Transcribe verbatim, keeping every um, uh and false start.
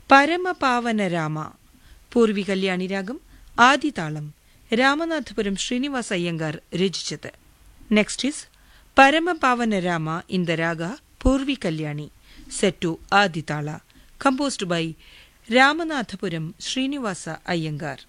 പരമപാവന രാമ പൂർവി കല്യാണി രാഗം ആദിതാളം രാമനാഥപുരം ശ്രീനിവാസ അയ്യങ്കാർ രചിച്ചത്. Next is പരമപാവന Rama in the raga Purvi Kalyani set to Adi tala composed by Ramanathapuram Srinivasa Iyengar.